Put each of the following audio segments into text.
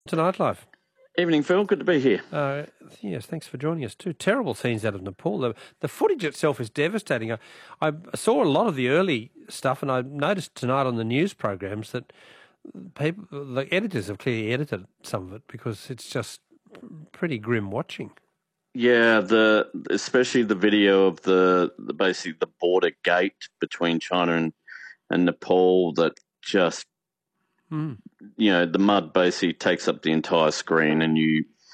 Tonight Live. Evening, Phil. Good to be here. Yes, thanks for joining us too. Terrible scenes out of Nepal. The footage itself is devastating. I saw a lot of the early stuff, and I noticed tonight on the news programs that the editors have clearly edited some of it because it's just pretty grim watching. Yeah, especially the video of the basically the border gate between China and Nepal that just the mud basically takes up the entire screen, and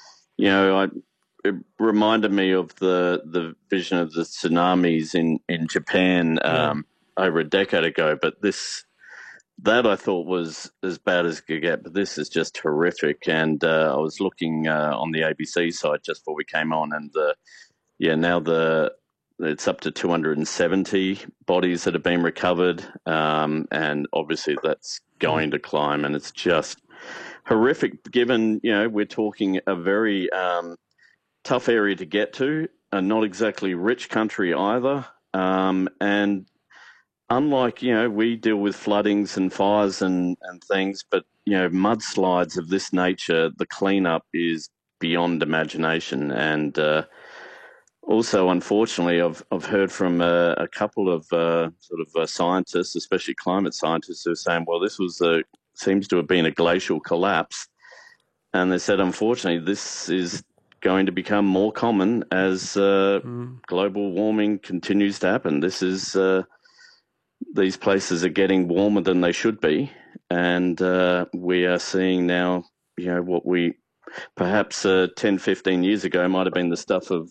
it reminded me of the vision of the tsunamis in Japan over a decade ago. But that I thought was as bad as it could get, but this is just horrific. And I was looking on the ABC side just before we came on, and now it's up to 270 bodies that have been recovered, and obviously that's going to climb, and it's just horrific. Given we're talking a very tough area to get to, and not exactly rich country either, and unlike, we deal with floodings and fires and things, but, mudslides of this nature, the cleanup is beyond imagination. And also, unfortunately, I've heard from a couple of scientists, especially climate scientists, who are saying, well, this seems to have been a glacial collapse. And they said, unfortunately, this is going to become more common as global warming continues to happen. These places are getting warmer than they should be, and we are seeing now, what we perhaps 10, 15 years ago might have been the stuff of,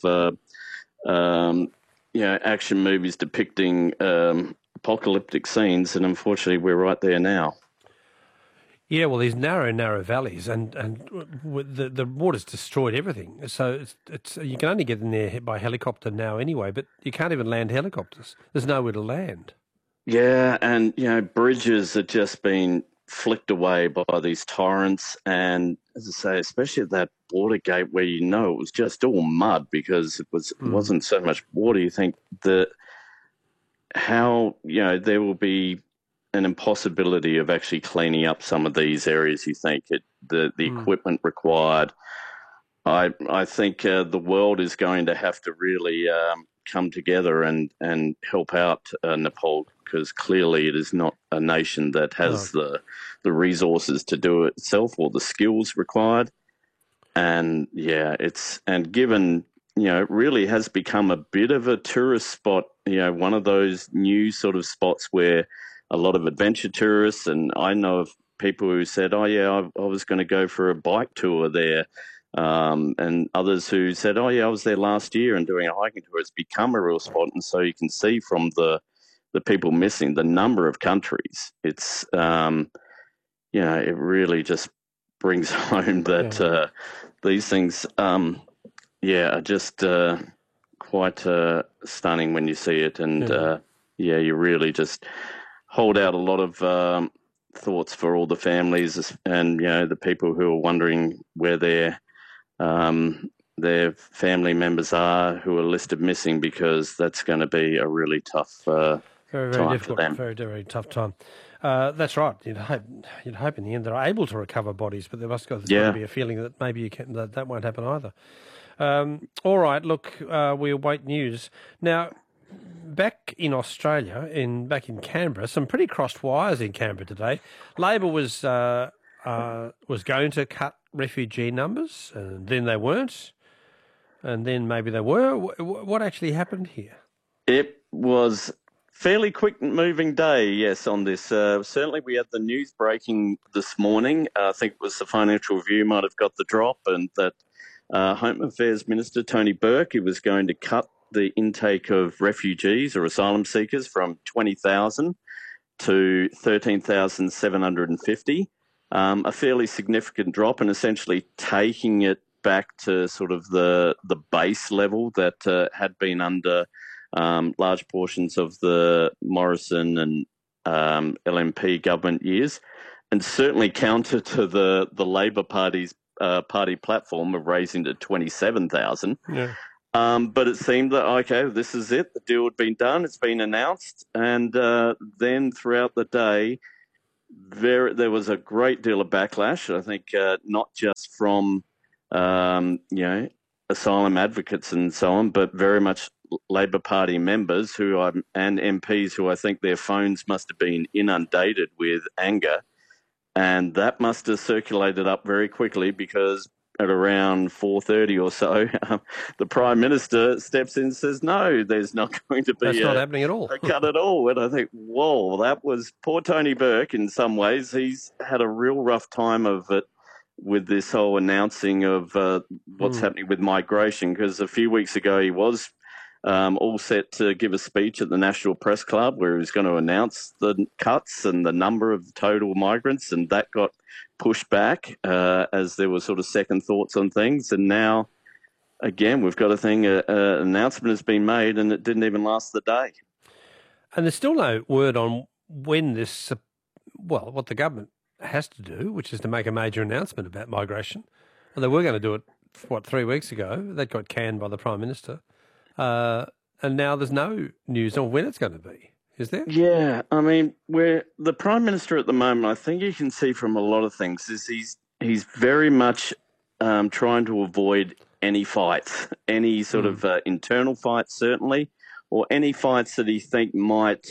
action movies depicting apocalyptic scenes, and unfortunately we're right there now. Yeah, well, these narrow valleys, and the water's destroyed everything. So it's you can only get in there by helicopter now anyway, but you can't even land helicopters. There's nowhere to land. Yeah, and bridges have just been flicked away by these torrents, and as I say, especially at that border gate where it was just all mud because it wasn't so much water. You think that how there will be an impossibility of actually cleaning up some of these areas. You think the equipment required. I think the world is going to have to really come together and help out Nepal, because clearly it is not a nation that has the resources to do it itself or the skills required. And given it really has become a bit of a tourist spot, one of those new sort of spots where a lot of adventure tourists, and I know of people who said, oh yeah, I was going to go for a bike tour there. And others who said, oh, yeah, I was there last year and doing a hiking tour. It's become a real spot. And so you can see from the people missing, the number of countries, it's, it really just brings home that these things, are just quite stunning when you see it. And, you really just hold out a lot of thoughts for all the families and, the people who are wondering where their family members are who are listed missing, because that's going to be a really tough very time difficult, for them. Very, very tough time. That's right. You'd hope in the end they're able to recover bodies, but there's got to be a feeling that maybe that won't happen either. All right, look, we await news now. Back in Australia, back in Canberra, some pretty crossed wires in Canberra today. Labor was going to cut refugee numbers, and then they weren't, and then maybe they were. What actually happened here? It was fairly quick moving day, yes, on this. Certainly we had the news breaking this morning. I think it was the Financial Review might have got the drop, and that Home Affairs Minister Tony Burke, he was going to cut the intake of refugees or asylum seekers from 20,000 to 13,750. A fairly significant drop, and essentially taking it back to sort of the base level that had been under large portions of the Morrison and LNP government years, and certainly counter to the Labor Party's party platform of raising to 27,000. Yeah. But it seemed that, okay, this is it. The deal had been done. It's been announced. And then throughout the day, there was a great deal of backlash. I think not just from asylum advocates and so on, but very much Labor Party members and MPs who I think their phones must have been inundated with anger, and that must have circulated up very quickly because at around 4:30 or so, the Prime Minister steps in and says, no, there's not going to be That's not happening at all. a cut at all. And I think, whoa, that was poor Tony Burke in some ways. He's had a real rough time of it with this whole announcing of what's happening with migration, because a few weeks ago he was all set to give a speech at the National Press Club where he was going to announce the cuts and the number of total migrants, and that got pushed back as there were sort of second thoughts on things. And now, again, we've got an announcement has been made and it didn't even last the day. And there's still no word on when this, what the government has to do, which is to make a major announcement about migration. Well, they were going to do it, 3 weeks ago. That got canned by the Prime Minister. And now there's no news on when it's going to be, is there? Yeah, I mean, the Prime Minister at the moment, I think you can see from a lot of things, is he's very much trying to avoid any fights, any sort of internal fights, certainly, or any fights that he think might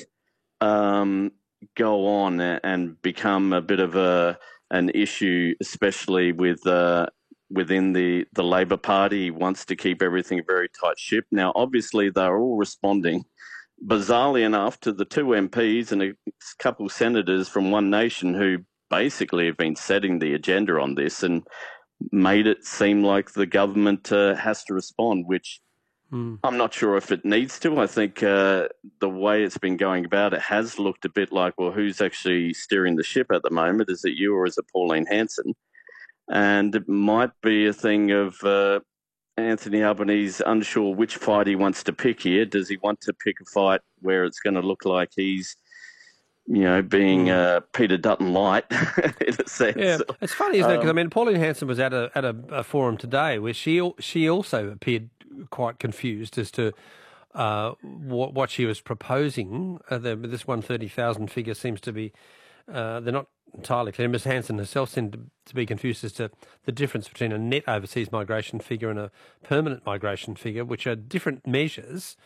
go on and become a bit of an issue, especially within the Labor Party. He wants to keep everything a very tight ship. Now, obviously, they're all responding, bizarrely enough, to the two MPs and a couple of senators from One Nation who basically have been setting the agenda on this and made it seem like the government has to respond, which I'm not sure if it needs to. I think the way it's been going about it has looked a bit like, well, who's actually steering the ship at the moment? Is it you or is it Pauline Hanson? And it might be a thing of Anthony Albanese unsure which fight he wants to pick here. Does he want to pick a fight where it's going to look like he's, being Peter Dutton light in a sense? Yeah, it's funny, isn't it? Because, I mean, Pauline Hanson was at a forum today where she also appeared quite confused as to what she was proposing. This 130,000 figure seems to be, they're not entirely clear. Ms Hanson herself seemed to be confused as to the difference between a net overseas migration figure and a permanent migration figure, which are different measures.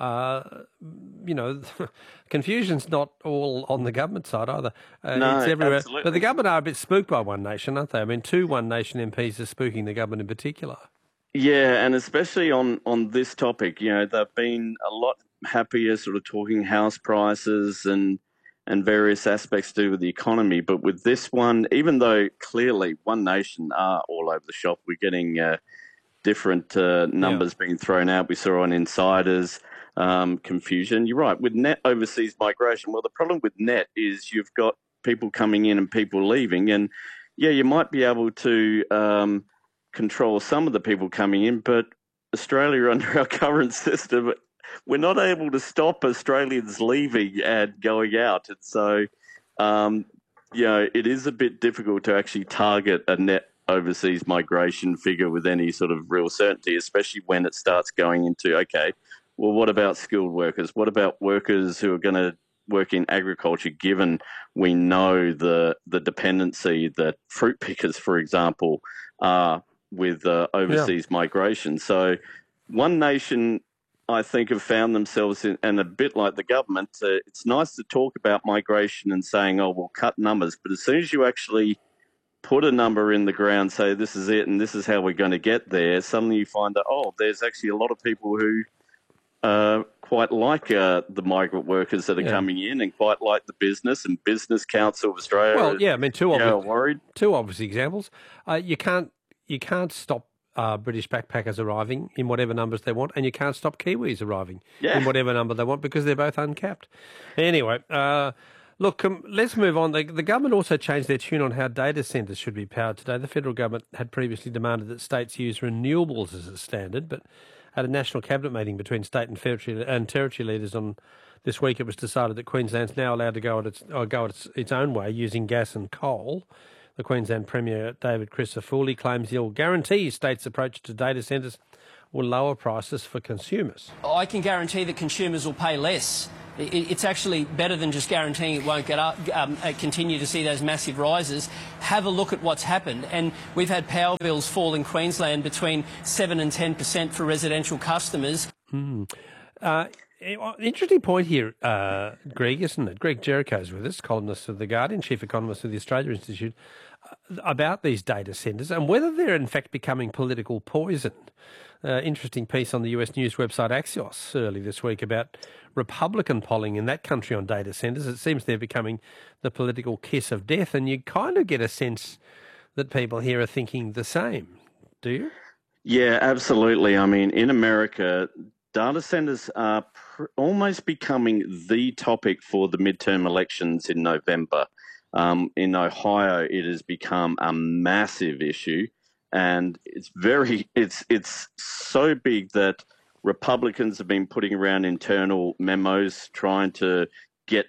Confusion's not all on the government side either. No, it's everywhere. absolutely. But the government are a bit spooked by One Nation, aren't they? I mean, two One Nation MPs are spooking the government in particular. Yeah, and especially on this topic, they've been a lot happier sort of talking house prices and various aspects to do with the economy. But with this one, even though clearly One Nation are all over the shop, we're getting different numbers being thrown out. We saw on Insiders confusion. You're right, with net overseas migration, well, the problem with net is you've got people coming in and people leaving. And, yeah, you might be able to control some of the people coming in, but Australia, under our current system, we're not able to stop Australians leaving and going out. And so, it is a bit difficult to actually target a net overseas migration figure with any sort of real certainty, especially when it starts going into, okay, well, what about skilled workers? What about workers who are going to work in agriculture, given we know the dependency that fruit pickers, for example, are with overseas migration? So One Nation, I think, have found themselves in, and a bit like the government, it's nice to talk about migration and saying, oh, we'll cut numbers. But as soon as you actually put a number in the ground, say this is it and this is how we're going to get there, suddenly you find that, there's actually a lot of people who quite like the migrant workers that are coming in and quite like the business and Business Council of Australia. Well, yeah, I mean, two obvious examples. You can't stop British backpackers arriving in whatever numbers they want, and you can't stop Kiwis arriving in whatever number they want because they're both uncapped. Anyway, look, let's move on. The government also changed their tune on how data centres should be powered today. The federal government had previously demanded that states use renewables as a standard, but at a national cabinet meeting between state and territory leaders on this week, it was decided that Queensland's now allowed to go at its own way using gas and coal. The Queensland Premier, David Crisafulli, claims he'll guarantee states' approach to data centres will lower prices for consumers. I can guarantee that consumers will pay less It's actually better than just guaranteeing it won't get up, continue to see those massive rises. Have a look at what's happened. And we've had power bills fall in Queensland between 7 and 10% for residential customers. Interesting point here, Greg, isn't it? Greg Jericho's with us, columnist of The Guardian, chief economist of the Australia Institute, about these data centres and whether they're in fact becoming political poison. Interesting piece on the US news website Axios early this week about Republican polling in that country on data centres. It seems they're becoming the political kiss of death, and you kind of get a sense that people here are thinking the same. Do you? Yeah, absolutely. I mean, in America, data centres are almost becoming the topic for the midterm elections in November. In Ohio, it has become a massive issue, and it's so big that Republicans have been putting around internal memos trying to get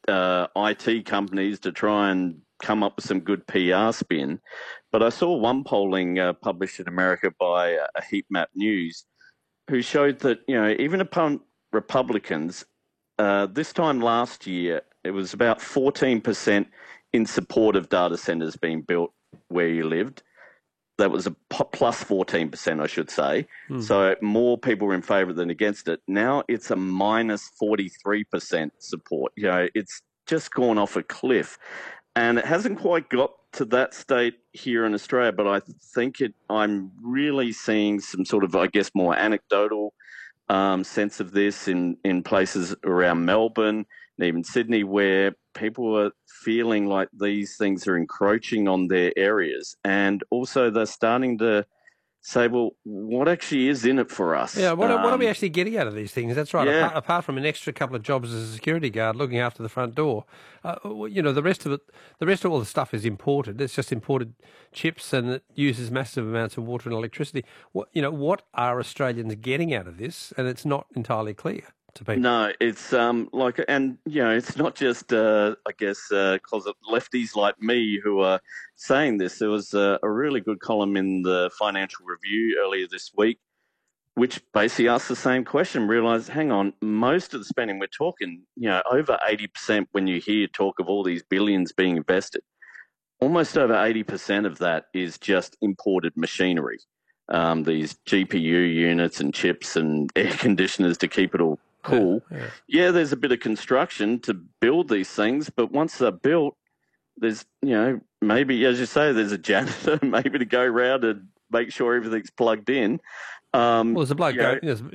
IT companies to try and come up with some good PR spin. But I saw one polling published in America by Heat Map News, who showed that, even upon Republicans, this time last year, it was about 14% in support of data centres being built where you lived. That was a plus 14%, I should say. So more people were in favour than against it. Now it's a minus 43% support. It's just gone off a cliff. And it hasn't quite got to that state here in Australia, but I think I'm really seeing some sort of, I guess, more anecdotal sense of this in places around Melbourne and even Sydney, where people are feeling like these things are encroaching on their areas. And also they're starting to say, well, what actually is in it for us? Yeah, what are we actually getting out of these things? That's right. Yeah. Apart from an extra couple of jobs as a security guard looking after the front door, the rest of all the stuff is imported. It's just imported chips, and it uses massive amounts of water and electricity. What are Australians getting out of this? And it's not entirely clear to people. No, it's it's not just because of lefties like me who are saying this. There was a really good column in the Financial Review earlier this week, which basically asked the same question. Realised, hang on, most of the spending we're talking, over 80% when you hear talk of all these billions being invested, almost over 80% of that is just imported machinery. These GPU units and chips and air conditioners to keep it all cool. Yeah, there's a bit of construction to build these things, but once they're built, there's, maybe, as you say, there's a janitor maybe to go around and make sure everything's plugged in. Well, there's a bloke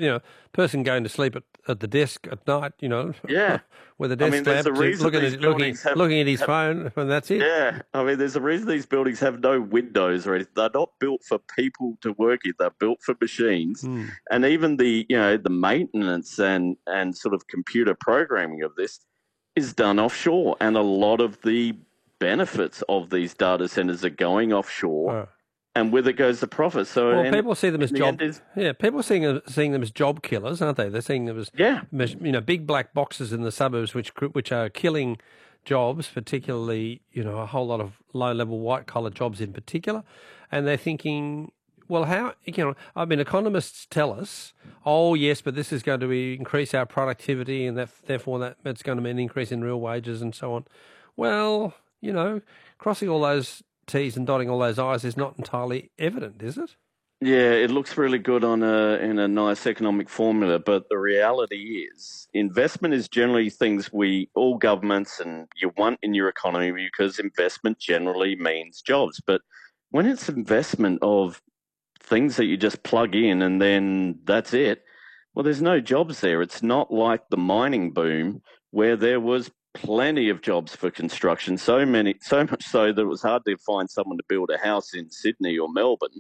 person going to sleep at the desk at night, Yeah. with a desk lamp, looking at his phone, and that's it. Yeah. I mean, there's a reason these buildings have no windows or anything. They're not built for people to work in. They're built for machines. And even the maintenance and sort of computer programming of this is done offshore. And a lot of the benefits of these data centers are going offshore. And with it goes the profit. So people see them as people seeing them as job killers, aren't they? They're seeing them as big black boxes in the suburbs, which are killing jobs, particularly a whole lot of low level white collar jobs in particular. And they're thinking, well, how economists tell us, oh yes, but this is going to increase our productivity, and therefore that's going to mean an increase in real wages and so on. Well, crossing all those T's and dotting all those I's is not entirely evident, is it? Yeah, it looks really good in a nice economic formula, but the reality is investment is generally things all governments and you want in your economy, because investment generally means jobs. But when it's investment of things that you just plug in and then that's it, well, there's no jobs there. It's not like the mining boom where there was plenty of jobs for construction, so much so that it was hard to find someone to build a house in Sydney or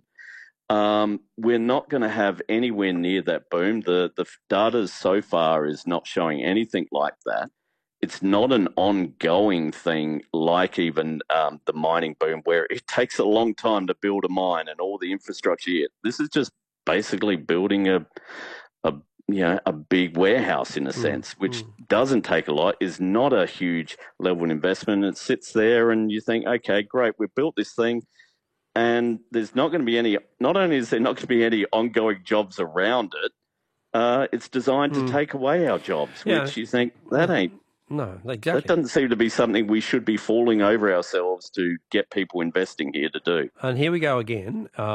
Melbourne. We're not going to have anywhere near that boom. The data so far is not showing anything like that. It's not an ongoing thing like even the mining boom, where it takes a long time to build a mine and all the infrastructure. This is just basically building a big warehouse in a sense, which doesn't take a lot, is not a huge level of investment. It sits there and you think, okay, great, we've built this thing, and there's not going to be not only is there not going to be any ongoing jobs around it, it's designed to take away our jobs, which you think, that ain't... No, exactly. That doesn't seem to be something we should be falling over ourselves to get people investing here to do. And here we go again.